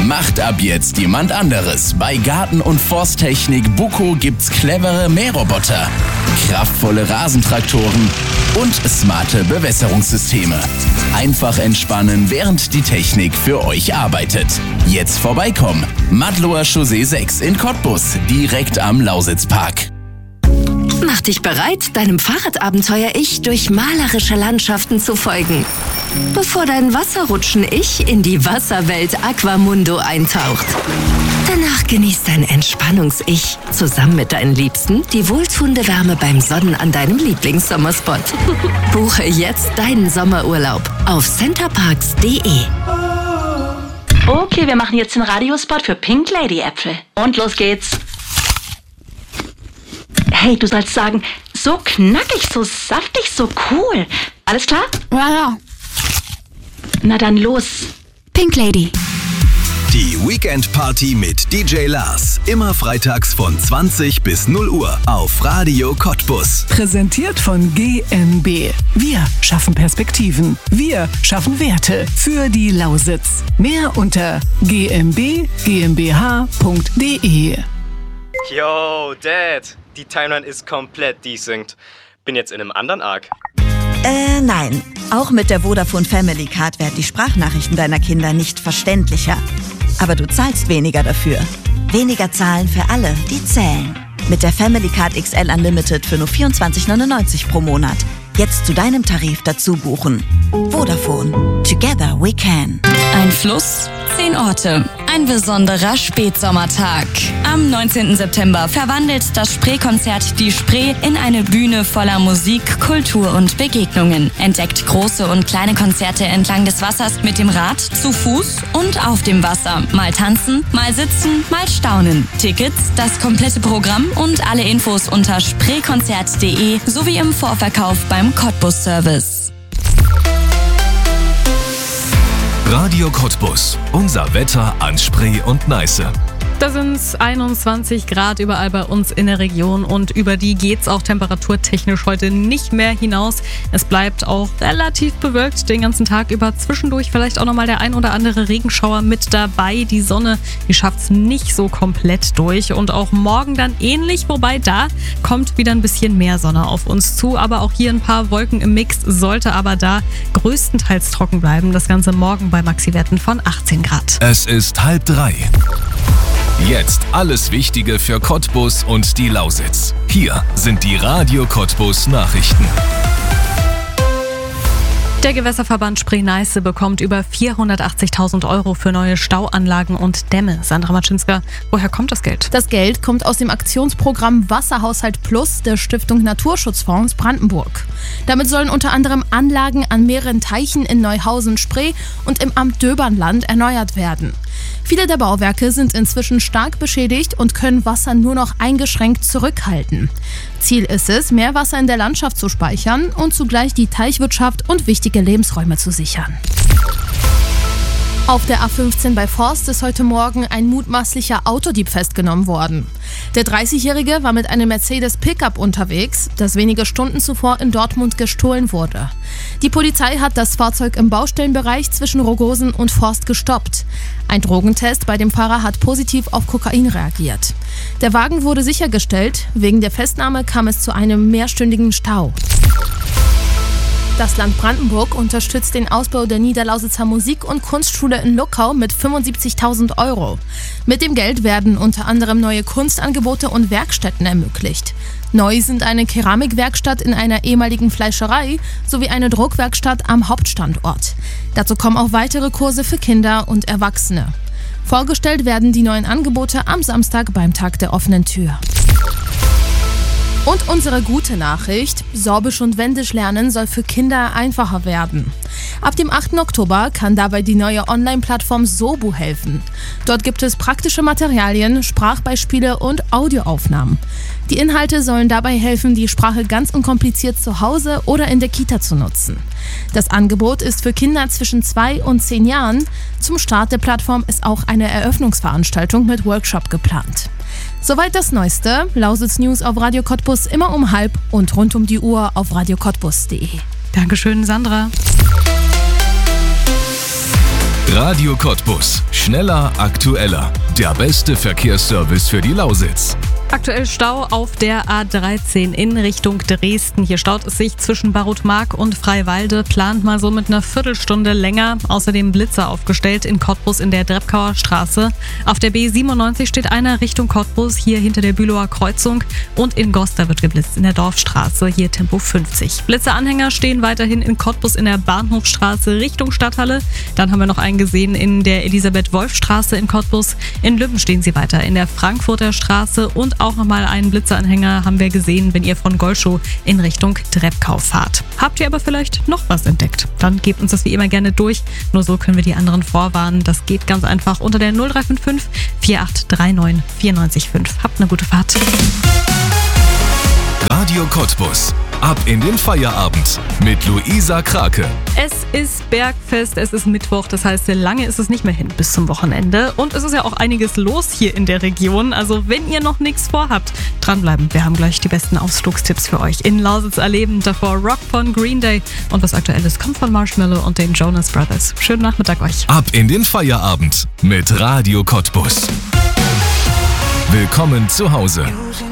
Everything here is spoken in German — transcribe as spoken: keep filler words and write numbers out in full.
macht ab jetzt jemand anderes. Bei Garten- und Forsttechnik Buco gibt's clevere Mähroboter, kraftvolle Rasentraktoren und smarte Bewässerungssysteme. Einfach entspannen, während die Technik für euch arbeitet. Jetzt vorbeikommen. Madloer Chaussee sechs in Cottbus, direkt am Lausitzpark. Mach dich bereit, deinem Fahrradabenteuer-Ich durch malerische Landschaften zu folgen. Bevor dein Wasserrutschen-Ich in die Wasserwelt Aquamundo eintaucht. Danach genießt dein Entspannungs-Ich zusammen mit deinen Liebsten die wohltuende Wärme beim Sonnen an deinem Lieblingssommerspot. Buche jetzt deinen Sommerurlaub auf centerparks punkt de. Okay, wir machen jetzt den Radiospot für Pink Lady Äpfel. Und los geht's. Hey, du sollst sagen, so knackig, so saftig, so cool. Alles klar? Ja, ja. Na dann los. Pink Lady. Die Weekend Party mit D J Lars. Immer freitags von zwanzig bis null Uhr auf Radio Cottbus. Präsentiert von G M B. Wir schaffen Perspektiven. Wir schaffen Werte für die Lausitz. Mehr unter g m b g m b h punkt de. Yo, Dad. Die Timeline ist komplett desynced. Bin jetzt in einem anderen Arc. Äh, nein. Auch mit der Vodafone Family Card werden die Sprachnachrichten deiner Kinder nicht verständlicher. Aber du zahlst weniger dafür. Weniger zahlen für alle, die zählen. Mit der Family Card X L Unlimited für nur vierundzwanzig neunundneunzig pro Monat. Jetzt zu deinem Tarif dazu buchen. Vodafone. Together we can. Ein Fluss, zehn Orte. Ein besonderer Spätsommertag. Am neunzehnten September verwandelt das Spree-Konzert die Spree in eine Bühne voller Musik, Kultur und Begegnungen. Entdeckt große und kleine Konzerte entlang des Wassers mit dem Rad, zu Fuß und auf dem Wasser. Mal tanzen, mal sitzen, mal staunen. Tickets, das komplette Programm und alle Infos unter spreekonzert punkt de sowie im Vorverkauf beim Cottbus Service. Radio Cottbus. Unser Wetter an Spree und Neiße. Da sind es einundzwanzig Grad überall bei uns in der Region und über die geht's auch temperaturtechnisch heute nicht mehr hinaus. Es bleibt auch relativ bewölkt den ganzen Tag über. Zwischendurch vielleicht auch nochmal der ein oder andere Regenschauer mit dabei. Die Sonne, die schafft's nicht so komplett durch und auch morgen dann ähnlich, wobei da kommt wieder ein bisschen mehr Sonne auf uns zu. Aber auch hier ein paar Wolken im Mix, sollte aber da größtenteils trocken bleiben. Das Ganze morgen bei Maxi-Werten von achtzehn Grad. Es ist halb drei. Jetzt alles Wichtige für Cottbus und die Lausitz. Hier sind die Radio Cottbus Nachrichten. Der Gewässerverband Spree-Neiße bekommt über vierhundertachtzigtausend Euro für neue Stauanlagen und Dämme. Sandra Matschinska, woher kommt das Geld? Das Geld kommt aus dem Aktionsprogramm Wasserhaushalt Plus der Stiftung Naturschutzfonds Brandenburg. Damit sollen unter anderem Anlagen an mehreren Teichen in Neuhausen-Spree und im Amt Döbernland erneuert werden. Viele der Bauwerke sind inzwischen stark beschädigt und können Wasser nur noch eingeschränkt zurückhalten. Ziel ist es, mehr Wasser in der Landschaft zu speichern und zugleich die Teichwirtschaft und wichtige Lebensräume zu sichern. Auf der A fünfzehn bei Forst ist heute Morgen ein mutmaßlicher Autodieb festgenommen worden. Der dreißigjährige war mit einem Mercedes-Pickup unterwegs, das wenige Stunden zuvor in Dortmund gestohlen wurde. Die Polizei hat das Fahrzeug im Baustellenbereich zwischen Rogosen und Forst gestoppt. Ein Drogentest bei dem Fahrer hat positiv auf Kokain reagiert. Der Wagen wurde sichergestellt, wegen der Festnahme kam es zu einem mehrstündigen Stau. Das Land Brandenburg unterstützt den Ausbau der Niederlausitzer Musik- und Kunstschule in Luckau mit fünfundsiebzigtausend Euro. Mit dem Geld werden unter anderem neue Kunstangebote und Werkstätten ermöglicht. Neu sind eine Keramikwerkstatt in einer ehemaligen Fleischerei sowie eine Druckwerkstatt am Hauptstandort. Dazu kommen auch weitere Kurse für Kinder und Erwachsene. Vorgestellt werden die neuen Angebote am Samstag beim Tag der offenen Tür. Und unsere gute Nachricht, Sorbisch und Wendisch lernen soll für Kinder einfacher werden. Ab dem achten Oktober kann dabei die neue Online-Plattform Sobu helfen. Dort gibt es praktische Materialien, Sprachbeispiele und Audioaufnahmen. Die Inhalte sollen dabei helfen, die Sprache ganz unkompliziert zu Hause oder in der Kita zu nutzen. Das Angebot ist für Kinder zwischen zwei und zehn Jahren. Zum Start der Plattform ist auch eine Eröffnungsveranstaltung mit Workshop geplant. Soweit das Neueste. Lausitz News auf Radio Cottbus immer um halb und rund um die Uhr auf radio cottbus punkt de. Dankeschön, Sandra. Radio Cottbus. Schneller, aktueller. Der beste Verkehrsservice für die Lausitz. Aktuell Stau auf der A dreizehn in Richtung Dresden. Hier staut es sich zwischen Barutmark und Freiwalde. Plant mal so mit einer Viertelstunde länger. Außerdem Blitzer aufgestellt in Cottbus in der Dreppkauer Straße. Auf der B siebenundneunzig steht einer Richtung Cottbus, hier hinter der Bülauer Kreuzung. Und in Gosta wird geblitzt in der Dorfstraße, hier Tempo fünfzig. Blitzeranhänger stehen weiterhin in Cottbus in der Bahnhofstraße Richtung Stadthalle. Dann haben wir noch einen gesehen in der Elisabeth-Wolf-Straße in Cottbus. In Lübben stehen sie weiter in der Frankfurter Straße und auch nochmal einen Blitzeranhänger haben wir gesehen, wenn ihr von Golschow in Richtung Dreppkau fahrt. Habt ihr aber vielleicht noch was entdeckt? Dann gebt uns das wie immer gerne durch. Nur so können wir die anderen vorwarnen. Das geht ganz einfach unter der null drei fünf fünf vier acht drei neun vier neun fünf. Habt eine gute Fahrt. Radio Cottbus. Ab in den Feierabend mit Luisa Krake. Es ist Bergfest, es ist Mittwoch, das heißt, lange ist es nicht mehr hin bis zum Wochenende. Und es ist ja auch einiges los hier in der Region. Also wenn ihr noch nichts vorhabt, dranbleiben. Wir haben gleich die besten Ausflugstipps für euch in Lausitz erleben. Davor Rock von Green Day und was Aktuelles kommt von Marshmello und den Jonas Brothers. Schönen Nachmittag euch. Ab in den Feierabend mit Radio Cottbus. Willkommen zu Hause.